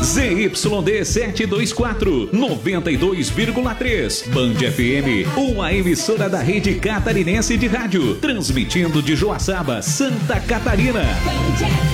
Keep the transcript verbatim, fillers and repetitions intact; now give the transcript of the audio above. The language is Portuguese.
Z Y D setecentos e vinte e quatro, noventa e dois vírgula três. Band F M, uma emissora da rede catarinense de rádio, transmitindo de Joaçaba, Santa Catarina.